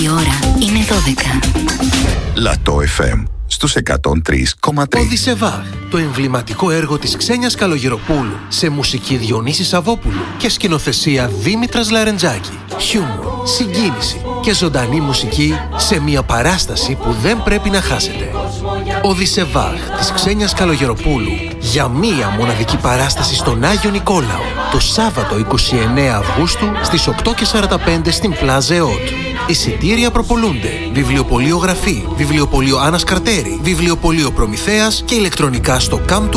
Η ώρα είναι 12. Λατό FM στους 103,3. Οδυσσεβάχ, το εμβληματικό έργο της Ξένιας Καλογεροπούλου, σε μουσική Διονύση Σαββόπουλου και σκηνοθεσία Δήμητρας Λαρεντζάκη. Χιούμορ, συγκίνηση και ζωντανή μουσική σε μια παράσταση που δεν πρέπει να χάσετε. Οδυσσεβάχ της Ξένιας Καλογεροπούλου, για μία μοναδική παράσταση στον Άγιο Νικόλαο, το Σάββατο 29 Αυγούστου στις 8:45 στην Πλάζ ΕΟΤ. Εισιτήρια προπολούνται. Βιβλιοπωλείο Γραφή, Βιβλιοπωλείο Άννας Καρτέρη, Βιβλιοπωλείο Προμηθέας και ηλεκτρονικά στο